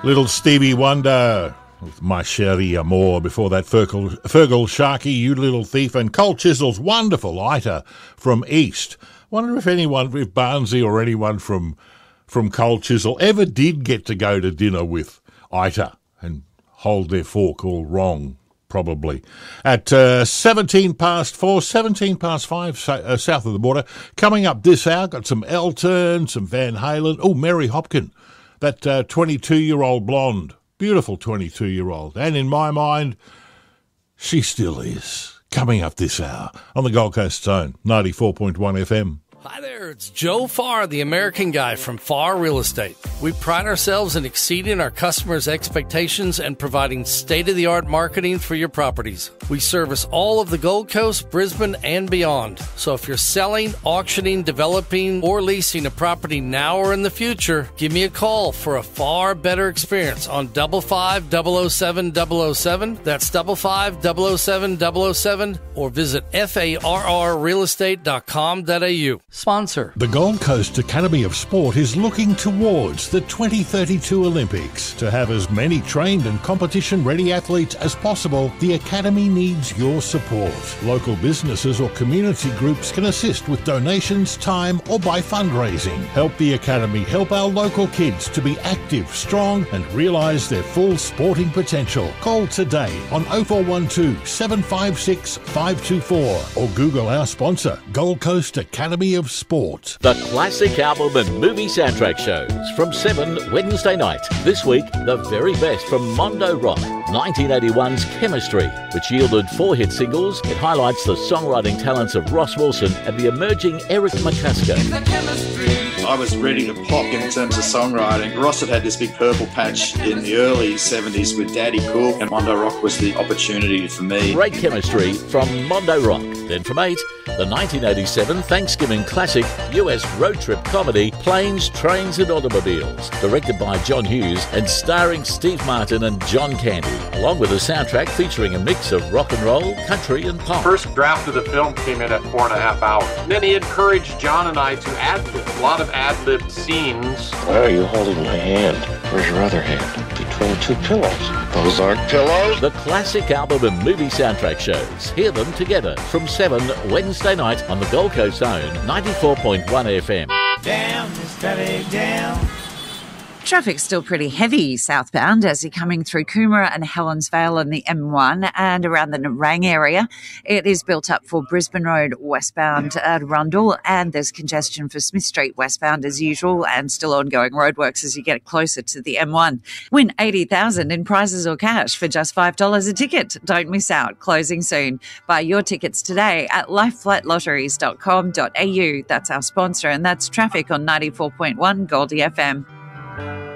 Little Stevie Wonder with My Chérie Amour. Before that, Fergal Sharkey, You Little Thief, and Cole Chisels' wonderful Ita from East. Wonder if Barnsey or anyone from Cole Chisel ever did get to go to dinner with Ita and hold their fork all wrong. Probably. At 17 past 5, south of the border. Coming up this hour, got some Elton, some Van Halen. Oh, Mary Hopkin, that 22-year-old blonde. Beautiful 22-year-old. And in my mind, she still is. Coming up this hour on the Gold Coast Zone, 94.1 FM. Hi there, it's Joe Farr, the American Guy from Farr Real Estate. We pride ourselves in exceeding our customers' expectations and providing state-of-the-art marketing for your properties. We service all of the Gold Coast, Brisbane, and beyond. So if you're selling, auctioning, developing, or leasing a property now or in the future, give me a call for a far better experience on 55007-007. That's 55007-007, or visit farrrealestate.com.au. Sponsor. The Gold Coast Academy of Sport is looking towards the 2032 Olympics. To have as many trained and competition-ready athletes as possible, the Academy needs your support. Local businesses or community groups can assist with donations, time, or by fundraising. Help the Academy help our local kids to be active, strong, and realise their full sporting potential. Call today on 0412 756 524 or Google our sponsor, Gold Coast Academy of Sport. The classic album and movie soundtrack shows from 7 Wednesday night. This week, the very best from Mondo Rock, 1981's Chemistry, which yielded 4 hit singles. It highlights the songwriting talents of Ross Wilson and the emerging Eric McCusker. I was ready to pop in terms of songwriting. Ross had this big purple patch in the early 70s with Daddy Cool, and Mondo Rock was the opportunity for me. Great Chemistry from Mondo Rock. Then from 8, the 1987 Thanksgiving classic US road trip comedy Planes, Trains and Automobiles, directed by John Hughes and starring Steve Martin and John Candy, along with a soundtrack featuring a mix of rock and roll, country and pop. First draft of the film came in at 4.5 hours. And then he encouraged John and I to ad-lib, a lot of ad-lib scenes. Why are you holding my hand? Where's your other hand? Between 2 pillows. Those aren't pillows. The classic album and movie soundtrack shows. Hear them together from 7 Wednesday night on the Gold Coast Zone, 94.1 FM. Down this traffic, down. Traffic's still pretty heavy southbound as you're coming through Coomera and Helensvale and the M1 and around the Nerang area. It is built up for Brisbane Road westbound at Rundle, and there's congestion for Smith Street westbound as usual, and still ongoing roadworks as you get closer to the M1. Win $80,000 in prizes or cash for just $5 a ticket. Don't miss out. Closing soon. Buy your tickets today at lifeflightlotteries.com.au. That's our sponsor, and that's Traffic on 94.1 Goldie FM.